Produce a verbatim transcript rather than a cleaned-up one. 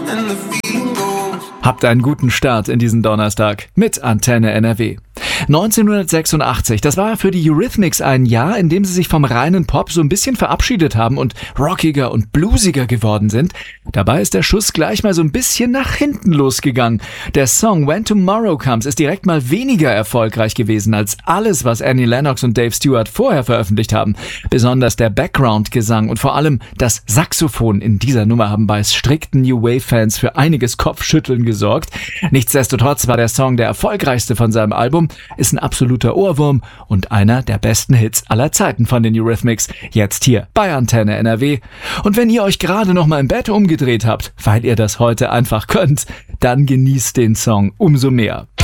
and the feeling goes. Habt einen guten Start in diesen Donnerstag mit Antenne N R W. neunzehnhundertsechsundachtzig, das war für die Eurythmics ein Jahr, in dem sie sich vom reinen Pop so ein bisschen verabschiedet haben und rockiger und bluesiger geworden sind. Dabei ist der Schuss gleich mal so ein bisschen nach hinten losgegangen. Der Song When Tomorrow Comes ist direkt mal weniger erfolgreich gewesen als alles, was Annie Lennox und Dave Stewart vorher veröffentlicht haben. Besonders der Background-Gesang und vor allem das Saxophon in dieser Nummer haben bei strikten New Wave-Fans für einiges Kopfschütteln gesorgt. Nichtsdestotrotz war der Song der erfolgreichste von seinem Album, ist ein absoluter Ohrwurm und einer der besten Hits aller Zeiten von den Eurythmics. Jetzt hier bei Antenne N R W. Und wenn ihr euch gerade noch mal im Bett umgedreht habt, weil ihr das heute einfach könnt, dann genießt den Song umso mehr.